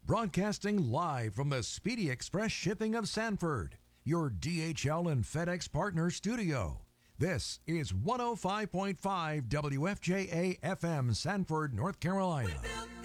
Broadcasting live from the Speedy Express Shipping of Sanford, your DHL and FedEx partner studio. This is 105.5 WFJA FM, Sanford, North Carolina.